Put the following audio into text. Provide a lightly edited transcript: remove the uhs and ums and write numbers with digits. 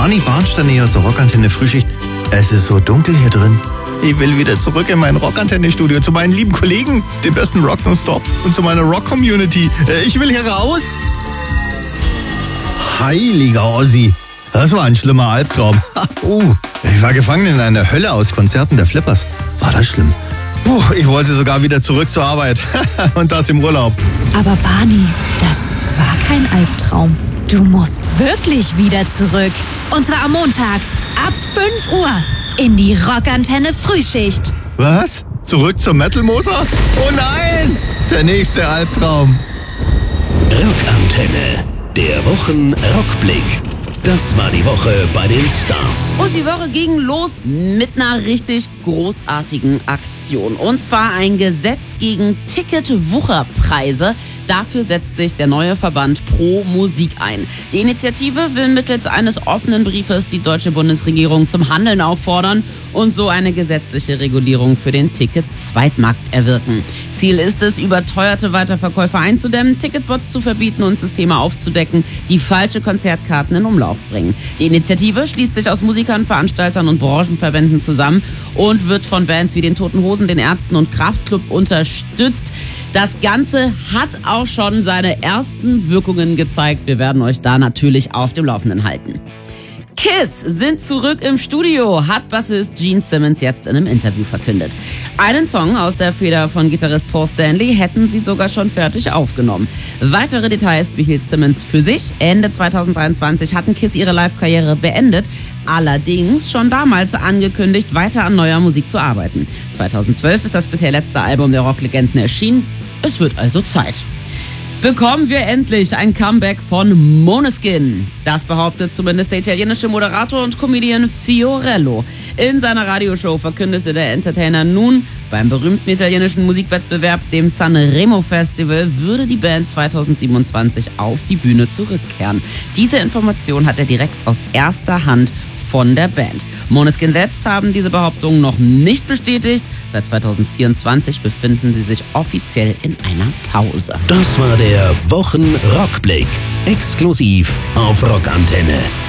Barney Barnstein hier aus der Rockantenne Frühschicht. Es ist so dunkel hier drin. Ich will wieder zurück in mein Rockantenne-Studio, zu meinen lieben Kollegen, dem besten Rock nonstop und zu meiner Rock-Community. Ich will hier raus. Heiliger Ossi, das war ein schlimmer Albtraum. Ich war gefangen in einer Hölle aus Konzerten der Flippers. War das schlimm? Ich wollte sogar wieder zurück zur Arbeit und das im Urlaub. Aber Barney, das war kein Albtraum. Du musst wirklich wieder zurück. Und zwar am Montag ab 5 Uhr in die Rockantenne Frühschicht. Was? Zurück zum Metal-Moser? Oh nein! Der nächste Albtraum. Rockantenne, der Wochen-Rockblick. Das war die Woche bei den Stars. Und die Woche ging los mit einer richtig großartigen Aktion. Und zwar ein Gesetz gegen Ticketwucherpreise. Dafür setzt sich der neue Verband Pro Musik ein. Die Initiative will mittels eines offenen Briefes die deutsche Bundesregierung zum Handeln auffordern und so eine gesetzliche Regulierung für den Ticket-Zweitmarkt erwirken. Ziel ist es, überteuerte Weiterverkäufe einzudämmen, Ticketbots zu verbieten und Systeme aufzudecken, die falsche Konzertkarten in Umlauf bringen. Die Initiative schließt sich aus Musikern, Veranstaltern und Branchenverbänden zusammen und wird von Bands wie den Toten Hosen, den Ärzten und Kraftklub unterstützt. Das Ganze hat auch schon seine ersten Wirkungen gezeigt. Wir werden euch da natürlich auf dem Laufenden halten. KISS sind zurück im Studio, hat Bassist Gene Simmons jetzt in einem Interview verkündet. Einen Song aus der Feder von Gitarrist Paul Stanley hätten sie sogar schon fertig aufgenommen. Weitere Details behielt Simmons für sich. Ende 2023 hatten KISS ihre Live-Karriere beendet, allerdings schon damals angekündigt, weiter an neuer Musik zu arbeiten. 2012 ist das bisher letzte Album der Rocklegenden erschienen. Es wird also Zeit. Bekommen wir endlich ein Comeback von Måneskin. Das behauptet zumindest der italienische Moderator und Comedian Fiorello. In seiner Radioshow verkündete der Entertainer nun, beim berühmten italienischen Musikwettbewerb, dem Sanremo Festival, würde die Band 2027 auf die Bühne zurückkehren. Diese Information hat er direkt aus erster Hand von der Band. Måneskin selbst haben diese Behauptungen noch nicht bestätigt. Seit 2024 befinden sie sich offiziell in einer Pause. Das war der Wochen-Rockblick. Exklusiv auf Rockantenne.